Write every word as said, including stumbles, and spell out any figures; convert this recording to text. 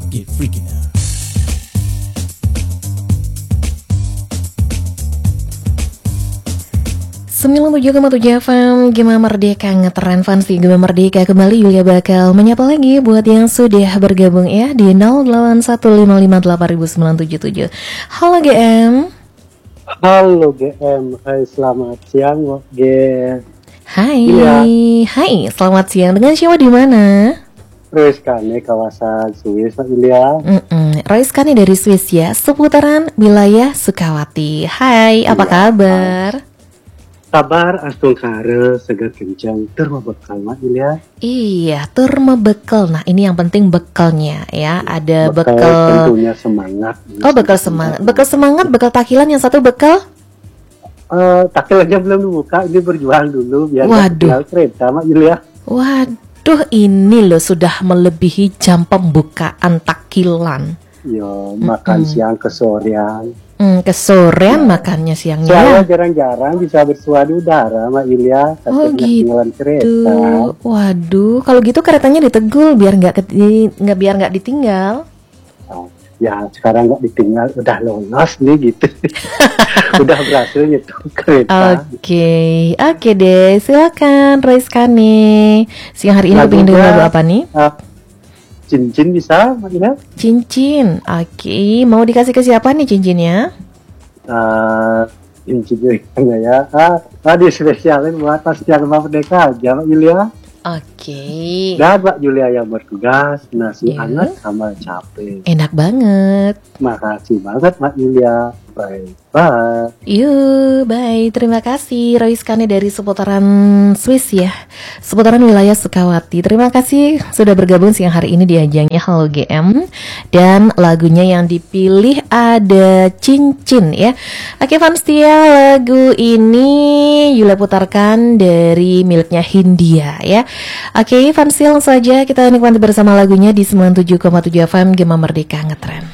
get freaky now. sembilan puluh tujuh koma tujuh F M Gema Merdeka ngetren fans di Gema Merdeka. Kembali Yulia bakal menyapa lagi buat yang sudah bergabung ya di nol delapan satu lima lima delapan sembilan tujuh tujuh. Halo G M. Halo G M. Hai, selamat siang G. Hai. Iya. Hai, selamat siang. Dengan siapa di mana? Royskane kawasan Swiss Pak Ilya. Mm-mm. Royskane dari Swiss ya, seputaran wilayah Sukawati. Hai, apa Iya, kabar? Kabar astung kare segar kencang termabekal Mak Ilya. Iya, tur bekal. Nah, ini yang penting bekalnya ya. Ada Bekal bekal. tentunya semangat. Oh, bekal semangat. Bekal semangat, bekal takilan, yang satu bekal. Eh, takil aja belum dibuka, ini berjuang dulu biar nggak Waduh. ketinggalan kereta Mak Ilya. Waduh, ini loh sudah melebihi jam pembukaan takilan. Yo, makan Mm-mm. siang ke sorean. Hmm, kesorean makannya siangnya. Soalnya jarang-jarang bisa bersua di udara Mak Ilya. Oh, Takutnya ketinggalan kereta. Tuh, waduh, kalau gitu keretanya ditegul biar nggak keti- nggak biar nggak ditinggal. Oh, ya sekarang nggak ditinggal, udah lolos nih gitu. Udah berhasil nyetok kereta. Oke, oke deh, silakan Royskane. Siang hari ini pengen dengar lagu apa nih? Uh, cincin bisa Mak Ilya? Cincin. Oke, mau dikasih ke siapa nih cincinnya? Uh, cincin juga ya. Ah, ah dispesialin buat pas Siang Merdeka aja Mak Ilya. Oke. Dan Mbak Julia yang bertugas nasi Iya. hangat sama capek. Enak banget. Makasih banget Mak Julia. Bye bye. Yuk, baik. Terima kasih Royskane dari seputaran Swiss ya. Seputaran wilayah Sukawati. Terima kasih sudah bergabung siang hari ini di ajangnya Halo G M. Dan lagunya yang dipilih ada Cincin ya. Oke fans setia, lagu ini Yula putarkan dari miliknya Hindia ya. Oke fans setia, langsung saja kita nikmati bersama lagunya di sembilan puluh tujuh koma tujuh F M Gema Merdeka Ngetren.